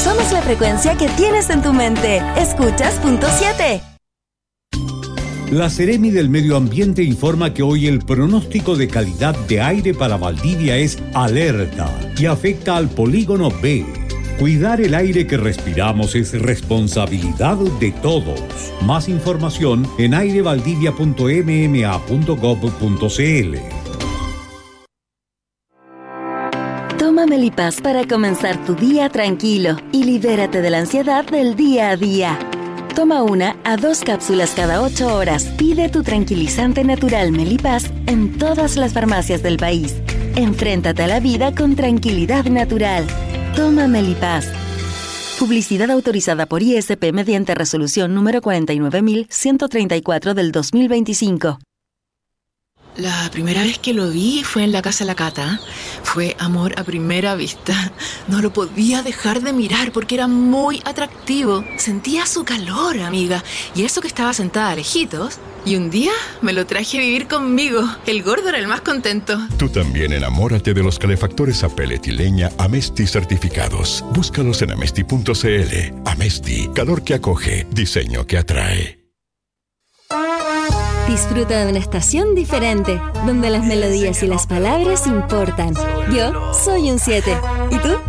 Somos la frecuencia que tienes en tu mente. Escuchas Punto 7. La Seremi del Medio Ambiente informa que hoy el pronóstico de calidad de aire para Valdivia es alerta y afecta al polígono B. Cuidar el aire que respiramos es responsabilidad de todos. Más información en airevaldivia.mma.gov.cl. Toma Melipaz para comenzar tu día tranquilo y libérate de la ansiedad del día a día. Toma 1 a 2 cápsulas cada 8 horas. Pide tu tranquilizante natural Melipaz en todas las farmacias del país. Enfréntate a la vida con tranquilidad natural. Toma Melipaz. Publicidad autorizada por ISP mediante resolución número 49134 del 2025. La primera vez que lo vi fue en la casa de la Cata. Fue amor a primera vista. No lo podía dejar de mirar porque era muy atractivo. Sentía su calor, amiga. Y eso que estaba sentada lejitos. Y un día me lo traje a vivir conmigo. El gordo era el más contento. Tú también enamórate de los calefactores a pellet y leña Amesti certificados. Búscalos en amesti.cl. Amesti, calor que acoge, diseño que atrae. Disfruta de una estación diferente, donde las melodías y las palabras importan. Yo soy un 7. ¿Y tú?